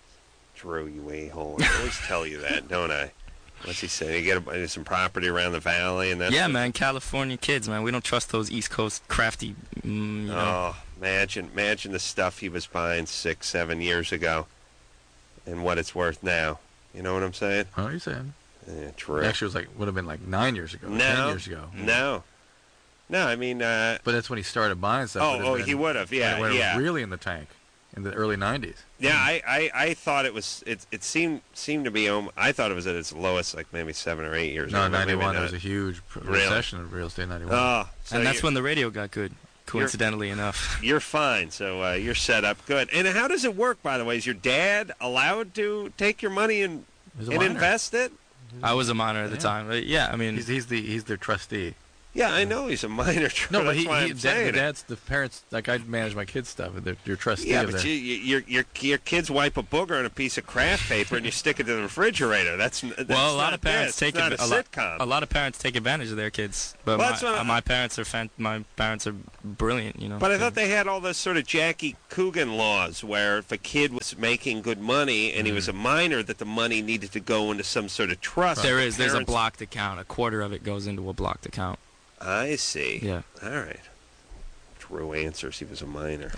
Drew, you a-hole. I always tell you that, don't I? What's he saying? You get a, some property around the valley and that. Yeah, man. California kids, man. We don't trust those East Coast crafty. Mm, you know. Oh, imagine, imagine the stuff he was buying six, seven years ago, and what it's worth now. You know what I'm saying? What are you saying? Yeah, true. Actually, it was like would have been like nine years ago, No. ten years ago. No, no. I mean, uh, But that's when he started buying stuff. oh, Would have oh, been he would have. Yeah, when it was yeah, really in the tank in the early nineties. yeah. I, I, I thought it was. It, it seemed seemed to be. Um, I thought it was at its lowest, like maybe seven or eight years No, ago. but maybe ninety-one. There not. was a huge pr- Really? recession in real estate. in ninety-one. Oh, so and that's you're, when the radio got good, coincidentally enough. you're fine. So uh, you're set up good. And how does it work, by the way? Is your dad allowed to take your money and He was a and minor. invest it? I was a minor at the Yeah. time. But yeah, I mean, He's, he's the he's their trustee. Yeah, I know he's a minor. No, but that's he, why he I'm dad, saying the it. dad's the parents. Like I manage my kids' stuff. They're, you're trustee Yeah, of but their- you, you, your your your kids wipe a booger on a piece of craft paper and you stick it to the refrigerator. That's, that's Well, a lot not of parents this. take It's not ad- a a, lot, sitcom. a lot of parents take advantage of their kids, but Well, my, that's what I- uh, my parents are fan- my parents are brilliant. You know. But I thought they had all those sort of Jackie Coogan laws where if a kid was making good money and he was a minor, that the money needed to go into some sort of trust. There The is. There's a parents- blocked account. A quarter of it goes into a blocked account. I see. Yeah. All right. True answers. He was a minor.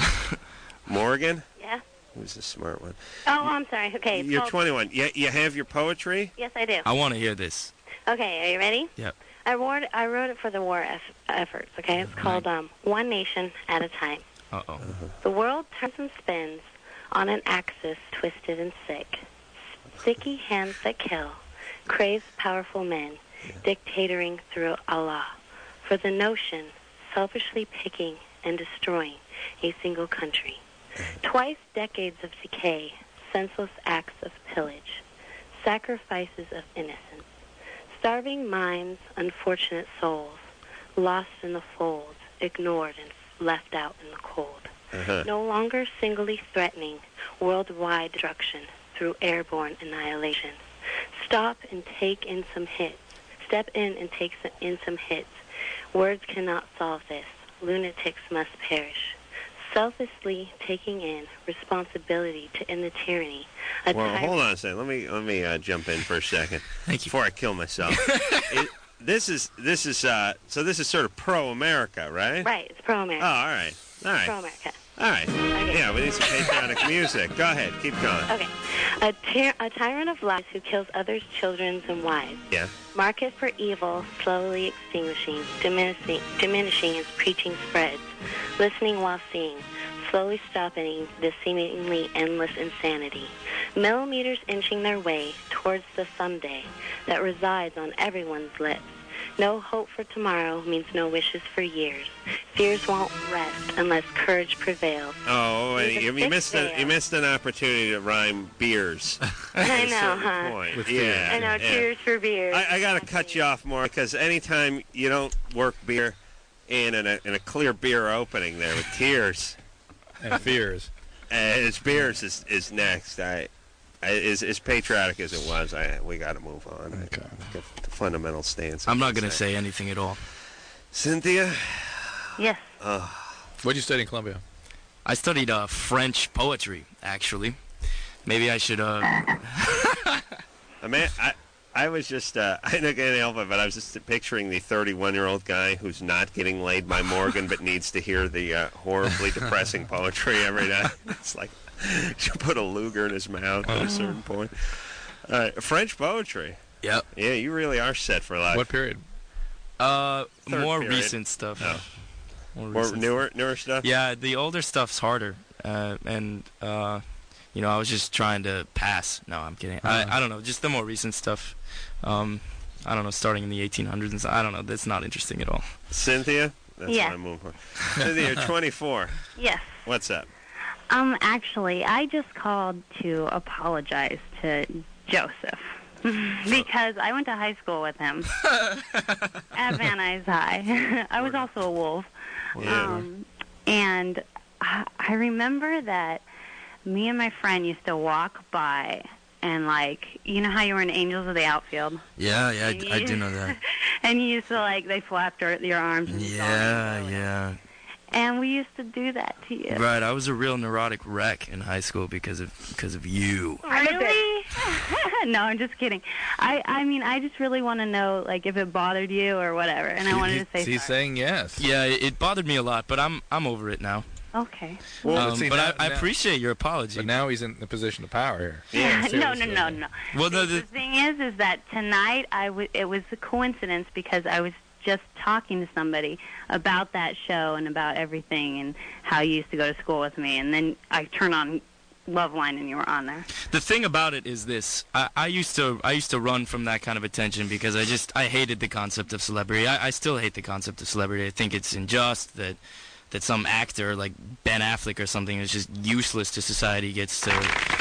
Morgan? Yeah. Who's the smart one? Oh, I'm sorry. Okay. it's You're called- twenty-one. You, you have your poetry? Yes, I do. I want to hear this. Okay, are you ready? Yep. I wrote, I wrote it for the war eff- efforts, okay? It's called um, One Nation at a Time. Uh-oh. The world turns and spins on an axis twisted and sick. Sticky hands that kill, crazed powerful men, dictatoring through Allah. For the notion, selfishly picking and destroying a single country. Twice decades of decay, senseless acts of pillage, sacrifices of innocence, starving minds, unfortunate souls, lost in the folds, ignored and left out in the cold. Uh-huh. No longer singly threatening worldwide destruction through airborne annihilation. Stop and take in some hits. Step in and take some, in some hits. Words cannot solve this. Lunatics must perish. Selflessly taking in responsibility to end the tyranny. A Well, tyrant- hold on a second. Let me let me uh, jump in for a second Thank you. before I kill myself. it, this is this is uh, so this is sort of pro-America, right? Right, it's pro-America. Oh, all right, all right, Pro-America. all right. Okay. Yeah, we need some patriotic music. Go ahead, keep going. Okay. A, ty- a tyrant of lies who kills others' children and wives. Yeah. Market for evil slowly extinguishing, diminishing, diminishing as preaching spreads. Listening while seeing, slowly stopping the seemingly endless insanity. Millimeters inching their way towards the someday that resides on everyone's lips. No hope for tomorrow means no wishes for years. Fears won't rest unless courage prevails. Oh, There's a you, you thick missed a, veil. you missed an opportunity to rhyme beers. I At a know, certain huh? point. With yeah, beers. I know, yeah. cheers for beers. I, I got to cut you off more because anytime you don't work beer in in a, in a clear beer opening there with tears, and fears. uh, his beers is, is next. I, I as, as patriotic as it was, I we got to move on. Okay. I, the, the fundamental stance. I'm not gonna say anything at all. Cynthia. Yes. Uh, What'd you study in Columbia? I studied uh, French poetry, actually. Maybe I should. Uh... I mean, I. I was just, uh, I can't help it, but I was just picturing the thirty-one-year-old guy who's not getting laid by Morgan but needs to hear the uh, horribly depressing poetry every night. It's like you put a Luger in his mouth at a certain point. All right, French poetry. Yep. Yeah, you really are set for life. What period? Uh, Third more period. recent stuff. Oh. More Or recent newer, newer stuff? Yeah, the older stuff's harder, uh, and uh, you know, I was just trying to pass. No, I'm kidding. Uh-huh. I, I don't know, just the more recent stuff. Um, I don't know, starting in the eighteen hundreds and stuff. I don't know. That's not interesting at all. Cynthia? That's Yeah. what I'm moving for. Cynthia, you're twenty-four. Yes. What's up? Um, actually, I just called to apologize to Joseph because I went to high school with him at Van Nuys High. I was also a wolf. Yeah. Um, and I I remember that me and my friend used to walk by and, like, you know how you were in Angels of the Outfield? Yeah, yeah, I, I do know that. And you used to, like, they flapped your, your arms. And you saw Yeah, them. yeah. And we used to do that to you. Right, I was a real neurotic wreck in high school because of because of you. Really? No, I'm just kidding. I I mean, I just really want to know, like, if it bothered you or whatever, and I wanted to say He's sorry. saying yes. Yeah, it, it bothered me a lot, but I'm I'm over it now. Okay. Well, Um, but see, but now- I, I now- appreciate your apology. But now he's in the position of power here. no, no, seriously. no, no. Well, no, the, the, the thing is, is that tonight I w- it was a coincidence because I was just talking to somebody about that show and about everything and how you used to go to school with me, and then I turned on Loveline and you were on there. the thing about it is this: I, I used to I used to run from that kind of attention because I just I hated the concept of celebrity. I, I still hate the concept of celebrity. I think it's unjust that that some actor like Ben Affleck or something is just useless to society gets to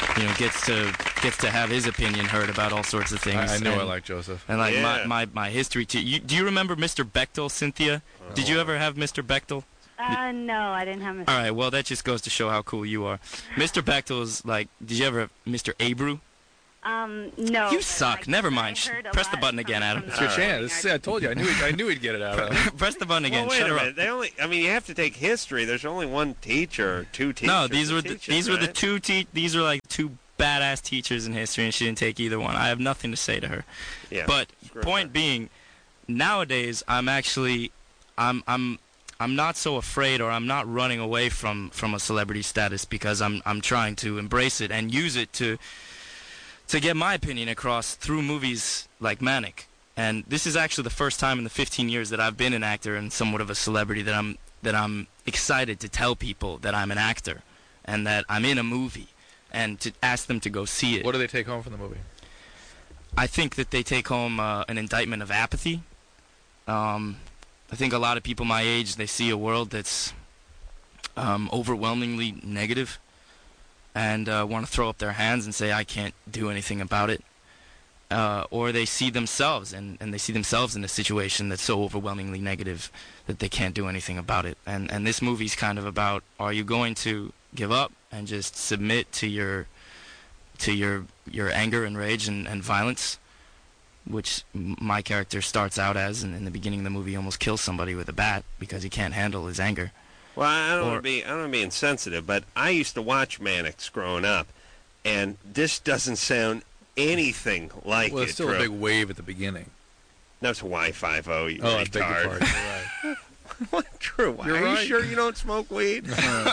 you know, gets to gets to have his opinion heard about all sorts of things. I, I know and, I like Joseph. And like Yeah. my, my, my history too. You, do you remember Mister Bechtel, Cynthia? Oh. Did you ever have Mister Bechtel? Uh, no, I didn't have Mister All right, well that just goes to show how cool you are. Mister Bechtel is like, did you ever have Mister Abreu? Um, no. You but, suck. like, Never I mind. heard a Press the lot button again, Adam. It's your chance. This is- I told you. I knew. He'd, I knew he'd get it out of him. Press the button again. Well, wait Shut a her minute. up. They only. I mean, you have to take history. There's only one teacher, or two teachers. No, these to were the, teach it, these were the right? two te- these are like two badass teachers in history, and she didn't take either one. I have nothing to say to her. Yeah, But screw point being, nowadays I'm actually I'm I'm I'm not so afraid, or I'm not running away from from a celebrity status, because I'm I'm trying to embrace it and use it to to get my opinion across through movies like Manic. And this is actually the first time in the fifteen years that I've been an actor and somewhat of a celebrity that I'm that I'm excited to tell people that I'm an actor and that I'm in a movie, and to ask them to go see it. What do they take home from the movie? I think that they take home uh, an indictment of apathy. Um, I think a lot of people my age, they see a world that's um, overwhelmingly negative, and uh, want to throw up their hands and say, I can't do anything about it. Uh, or they see themselves, and, and they see themselves in a situation that's so overwhelmingly negative that they can't do anything about it. And, and this movie's kind of about, are you going to give up and just submit to your to your your anger and rage and, and violence, which m- my character starts out as, and in the beginning of the movie almost kills somebody with a bat because he can't handle his anger. Well, I don't Or- want to be I don't want to be insensitive, but I used to watch Mannix growing up, and this doesn't sound anything like Well, it. it's still Drew. a big wave at the beginning. That's a Y five O. You Oh, I beg your retard. pardon. You're right. What, Drew? You're Are right. you sure you don't smoke weed?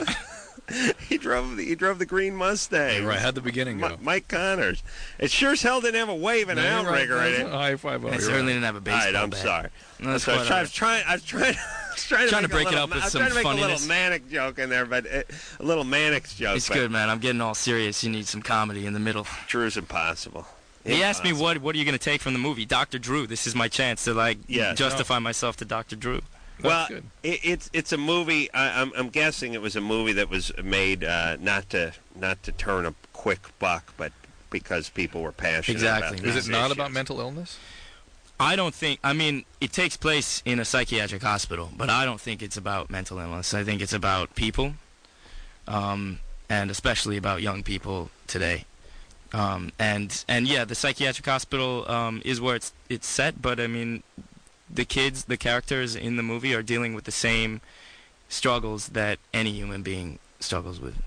he drove the he drove the green Mustang. You're right. How'd the beginning Mi- go? Mike Connors. It sure as hell didn't have a wave and No, an you're right. outrigger in That's it. a high five. It certainly didn't have a baseball All right, I'm bat. sorry. No, that's So I was quite trying, I all was trying. I was trying. I was trying to, Trying make to break a it little, up with I was some trying to make a funniness. little manic joke in there, but it, a little Mannix joke. It's but good, man. I'm getting all serious. You need some comedy in the middle. Drew's impossible. He asked me Impossible. what what are you going to take from the movie, Doctor Drew. This is my chance to like Yeah. justify myself to Doctor Drew. Well, it, it's it's a movie. I, I'm I'm guessing it was a movie that was made uh, not to not to turn a quick buck, but because people were passionate. Exactly. About Is these it not issues. about mental illness? I don't think. I mean, it takes place in a psychiatric hospital, but I don't think it's about mental illness. I think it's about people, um, and especially about young people today. Um, and and yeah, the psychiatric hospital um, is where it's it's set. But I mean, the kids, the characters in the movie are dealing with the same struggles that any human being struggles with.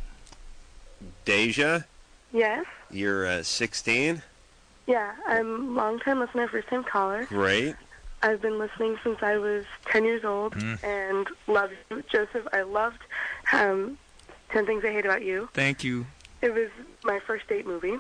Deja, Yes. you're uh, sixteen. Yeah, I'm a long-time listener, first-time caller. Great. I've been listening since I was ten years old Mm. and love you. Joseph, I loved um, ten Things I Hate About You. Thank you. It was my first date movie.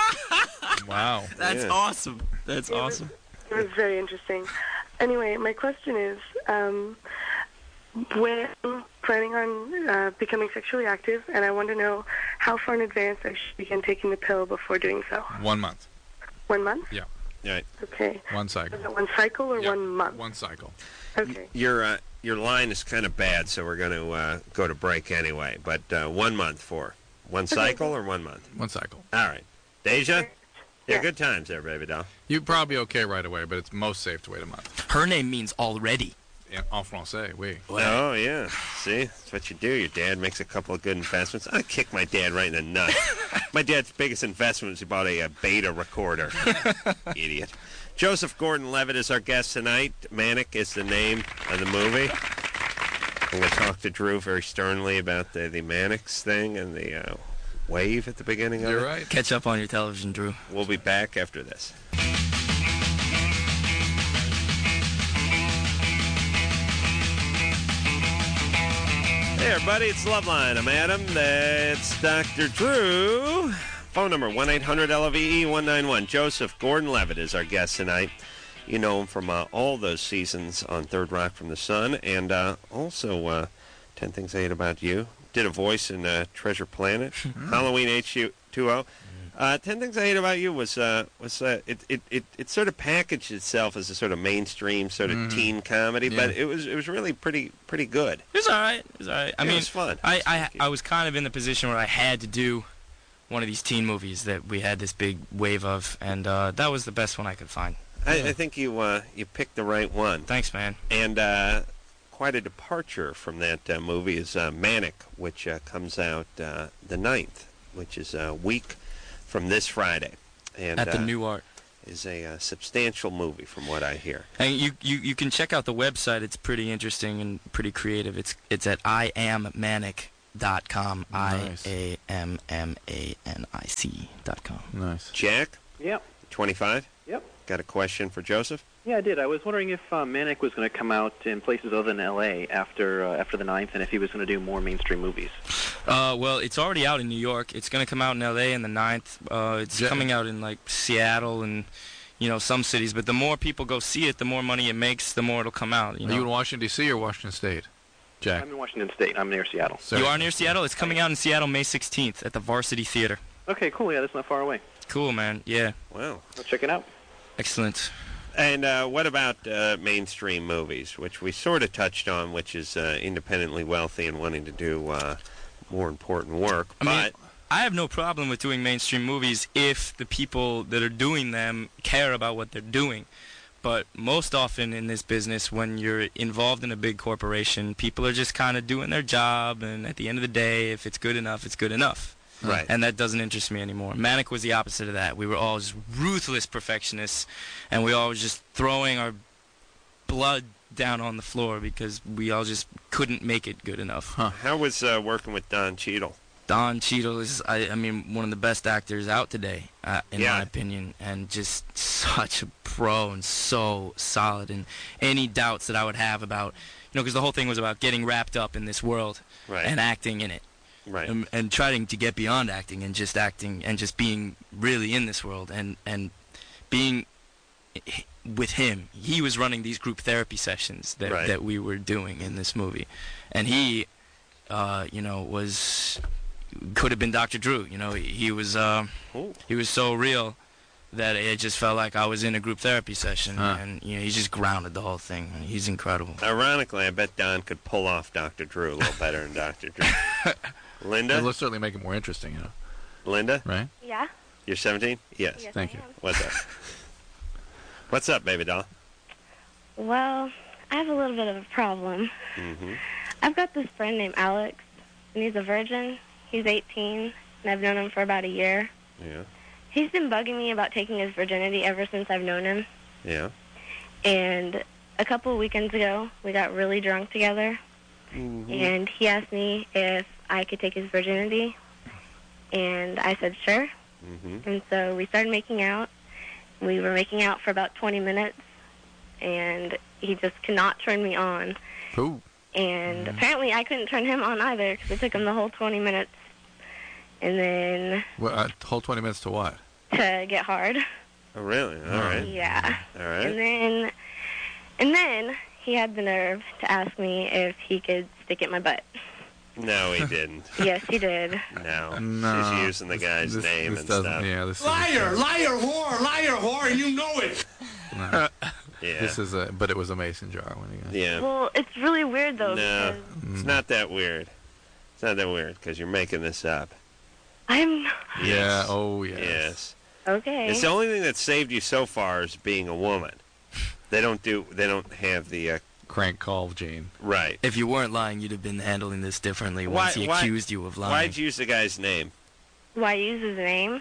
Wow. That's Yeah. awesome. That's It was- awesome. It was very interesting. Anyway, my question is, um, when I'm planning on uh, becoming sexually active, and I want to know how far in advance I should begin taking the pill before doing so. One month. One month? Yeah. Right. Okay. One cycle. Is it one cycle or Yeah, one month? One cycle. Okay. Your uh, your line is kind of bad, so we're going to uh, go to break anyway. But uh, one month for one cycle or one month. One cycle. All right, Deja. Yeah, Yeah. good times there, baby doll. You'd probably be okay right away, but it's most safe to wait a month. Her name means already. Yeah, en français, oui. Oh yeah, see, that's what you do. Your dad makes a couple of good investments. I kick my dad right in the nuts. My dad's biggest investment was he bought a, uh beta recorder. Idiot. Joseph Gordon-Levitt is our guest tonight. Manic is the name of the movie. I'm going to talk to Drew very sternly about the the Mannix thing and the uh, wave at the beginning of You're it. right. Catch up on your television, Drew. We'll be back after this. Hey everybody, it's Loveline. I'm Adam. That's Doctor Drew. Phone number one eight hundred L O V E one nine one. Joseph Gordon-Levitt is our guest tonight. You know him from uh, all those seasons on Third Rock from the Sun, and uh, also uh, ten Things I Hate About You. Did a voice in uh, Treasure Planet, Halloween H two O. Uh, Ten Things I Hate About You was uh, was uh, it, it it it sort of packaged itself as a sort of mainstream sort of Mhm. teen comedy, Yeah. but it was it was really pretty pretty good. It was all right. It was all right. I Yeah, it mean, was fun. I, I I was kind of in the position where I had to do one of these teen movies that we had this big wave of, and uh, that was the best one I could find. I, I think you uh, you picked the right one. Thanks, man. And uh, quite a departure from that uh, movie is uh, Manic, which uh, comes out uh, the ninth, which is a week from this Friday. And, At the uh, New Art. Is a uh, substantial movie from what I hear. And you, you, you can check out the website. It's pretty interesting and pretty creative. It's it's at I am manic dot com. Nice. I A M M A N I C dot com. Nice. Jack? Yep. twenty-five? Yep. Got a question for Joseph? Yeah, I did. I was wondering if uh, Manic was going to come out in places other than L A after uh, after the ninth, and if he was going to do more mainstream movies. Uh, well, it's already out in New York. It's going to come out in L A in the ninth. Uh, it's Yeah. coming out in, like, Seattle and, you know, some cities. But the more people go see it, the more money it makes, the more it'll come out. You Are know? you in Washington, D C or Washington State? Jack? I'm in Washington State. I'm near Seattle. You are near Seattle? It's coming out in Seattle May sixteenth at the Varsity Theater. Okay, cool. Yeah, that's not far away. Cool, man. Yeah. Wow. I'll check it out. Excellent. And uh, what about uh, mainstream movies, which we sort of touched on, which is uh, independently wealthy and wanting to do uh, more important work. I but mean, I have no problem with doing mainstream movies if the people that are doing them care about what they're doing. But most often in this business, when you're involved in a big corporation, people are just kind of doing their job, and at the end of the day, if it's good enough, it's good enough. Right. And that doesn't interest me anymore. Manic was the opposite of that. We were all just ruthless perfectionists, and we all were just throwing our blood down on the floor because we all just couldn't make it good enough. Huh. How was uh, working with Don Cheadle? Don Cheadle is, I, I mean, one of the best actors out today, uh, in Yeah. my opinion, and just such a pro and so solid. And any doubts that I would have about, you know, because the whole thing was about getting wrapped up in this world Right. and acting in it. Right. And, and trying to get beyond acting and just acting and just being really in this world and, and being h- with him. He was running these group therapy sessions that, Right. that we were doing in this movie. And he, uh, you know, was... could have been Doctor Drew. You know, he, he was uh, he was so real that it just felt like I was in a group therapy session, Huh. and you know, he just grounded the whole thing. He's incredible. Ironically, I bet Don could pull off Doctor Drew a little better than Doctor Drew. Linda? It'll certainly make it more interesting, you know. Linda? Right? Yeah. You're seventeen? Yes. Yes, Thank I you. am. What's up? What's up, baby doll? Well, I have a little bit of a problem. Mm-hmm. I've got this friend named Alex, and he's a virgin. He's eighteen, and I've known him for about a year. Yeah. He's been bugging me about taking his virginity ever since I've known him. Yeah. And a couple of weekends ago, we got really drunk together, Mm-hmm. and he asked me if I could take his virginity, and I said sure. Mm-hmm. And so we started making out. We were making out for about twenty minutes, and he just could not turn me on. Ooh. And apparently I couldn't turn him on either because it took him the whole twenty minutes. And then Well, uh, whole twenty minutes to what? to get hard. Oh, really? All right. Yeah. All right. And then, and then he had the nerve to ask me if he could stick it in my butt. No, he didn't. Yes, he did. No. No. She's using the guy's this- name this and doesn't- stuff. Yeah, this Liar, liar, whore, liar, whore, and you know it. is... No. Yeah. This is a... But it was a mason jar when he got... Yeah. Well, it's really weird though No, because it's not that weird. It's not that weird because you're making this up. I'm Yeah, oh, yes. Yes. okay. It's the only thing that saved you so far is being a woman. They don't do. They don't have the uh, Crank call gene. right. If you weren't lying, you'd have been handling this differently once he accused you of lying. Why'd you use the guy's name? Why use his name?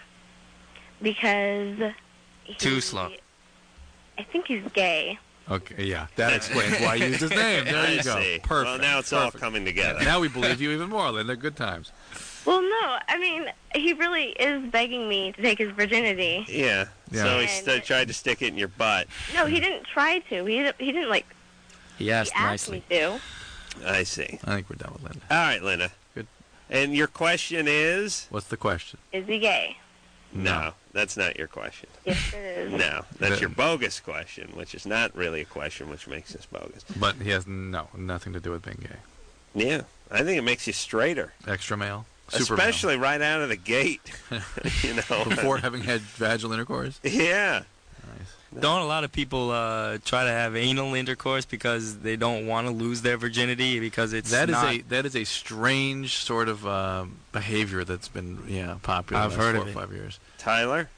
Because he, Too slow. I think he's gay. Okay, yeah. That explains why he used his name. There I you go. see. Perfect. Well, now it's perfect. all coming together. Now we believe you even more, Lynn. They're good times. Well, no, I mean, he really is begging me to take his virginity. Yeah. Yeah. So he And- st- tried to stick it in your butt. No, he didn't try to. He didn't, he didn't like, He asked he asked nicely. me to. I see. I think we're done with Linda. All right, Linda. Good. And your question is? What's the question? Is he gay? No, that's not your question. Yes, it is. No, that's The- your bogus question, which is not really a question, which makes this bogus. But he has no nothing to do with being gay. Yeah, I think it makes you straighter. Extra male? Super Especially right out of the gate. you know. male. Before having had vaginal intercourse? Yeah. Don't a lot of people uh, try to have anal intercourse because they don't want to lose their virginity because it's That is not... a that is a strange sort of uh, behavior that's been yeah popular. I've the last heard four of or it. five years. Tyler?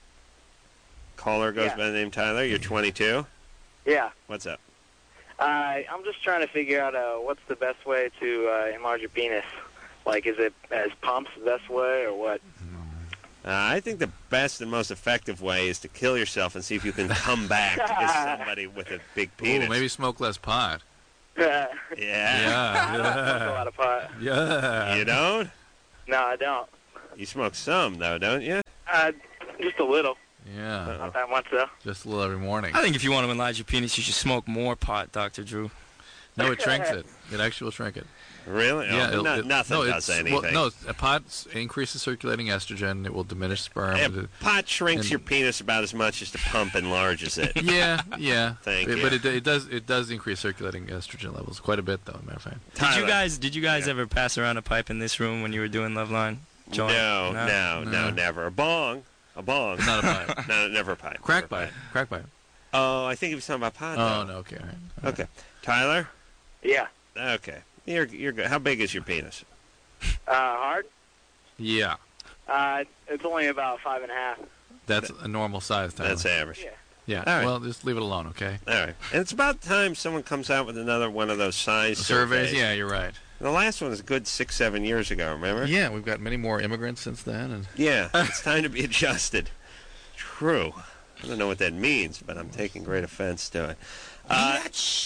Caller goes Yeah. by the name Tyler. You're twenty-two. Yeah. What's up? Uh, I'm just trying to figure out uh, what's the best way to uh, enlarge your penis. Like, is it as pumps the best way or what? Uh, I think the best and most effective way is to kill yourself and see if you can come back as somebody with a big penis. Ooh, maybe smoke less pot. yeah. Yeah. I don't smoke a lot of pot. Yeah. You don't? No, I don't. You smoke some, though, don't you? Uh, just a little. Yeah. Not that much, though. Just a little every morning. I think if you want to enlarge your penis, you should smoke more pot, Doctor Drew. No, it shrinks it. It actually will shrink it. Really? Yeah. Oh, it'll- no- it- nothing no, does it's- anything. Well, no, a pot s- increases circulating estrogen. It will diminish sperm. Yeah, It- pot shrinks and- your penis about as much as the pump enlarges it. Yeah, yeah. Thank But- you. But it, it does it does increase circulating estrogen levels quite a bit, though. As a matter of fact. Did you guys Did you guys ever pass around a pipe in this room when you were doing Loveline? Joint? No, no, no, No. never. A bong. A bong. Not a pipe. no, never a pipe. Crack Never a pipe. Crack pipe. Oh, I think he was talking about pot. Oh, though. no, okay. All right. Okay. Tyler? Yeah. Okay. You're, you're good. How big is your penis? Uh, hard? Yeah. Uh, it's only about five and a half. That's a normal size, Tyler. That's average. Yeah. Yeah. All right. Well, just leave it alone, okay? All right. And it's about time someone comes out with another one of those size Surveys, surveys. yeah, you're right. The last one was a good six, seven years ago, remember? Yeah, we've got many more immigrants since then. And Yeah, it's time to be adjusted. True. I don't know what that means, but I'm taking great offense to it. Uh,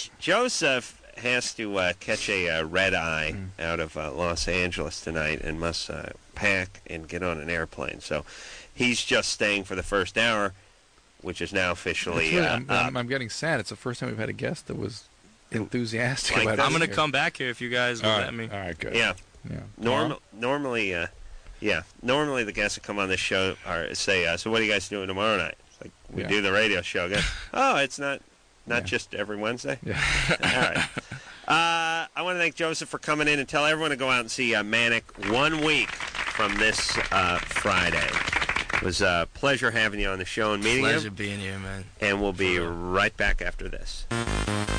Joseph has to uh, catch a uh, red eye Mm. out of uh, Los Angeles tonight and must uh, pack and get on an airplane. So he's just staying for the first hour, which is now officially It's really- uh, I'm, up. I'm, I'm getting sad. It's the first time we've had a guest that was enthusiastic Like about that? it. I'm going to come back here if you guys will All right. let me. All right, good. Yeah. Yeah. Norm- normally, uh, yeah. Normally, the guests that come on this show are say, uh, "So, what are you guys doing tomorrow night?" It's like we Yeah. do the radio show again. Oh, it's not, not Yeah. just every Wednesday. Yeah. All right. Uh, I want to thank Joseph for coming in and tell everyone to go out and see uh, Manic one week from this uh, Friday. It was a pleasure having you on the show and meeting Pleasure you. being here, man. And we'll be right back after this.